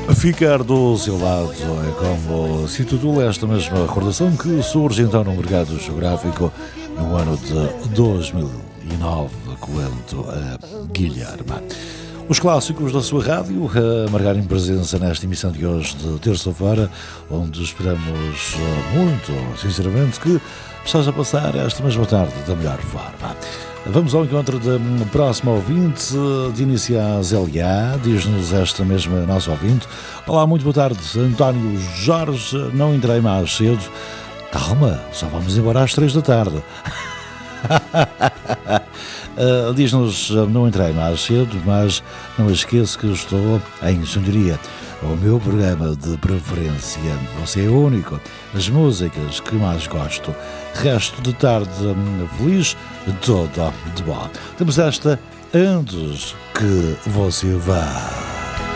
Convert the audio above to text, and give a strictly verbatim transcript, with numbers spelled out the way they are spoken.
Ficar do seu lado é como se intitula esta mesma recordação que surge então no mercado geográfico no ano de dois mil e nove, quanto a Guilherme. Os clássicos da sua rádio a marcarem presença nesta emissão de hoje de terça-feira, onde esperamos muito, sinceramente, que esteja a passar esta mesma tarde da melhor forma. Vamos ao encontro da próxima ouvinte de Iniciais L A, diz-nos esta mesma nossa ouvinte. Olá, muito boa tarde, António Jorge, não entrei mais cedo. Calma, só vamos embora às três da tarde. uh, diz-nos, não entrei mais cedo, mas não esqueço que estou em sintonia. O meu programa de preferência, você é único, as músicas que mais gosto. Resto de tarde feliz, toda de bom. Temos esta antes que você vá.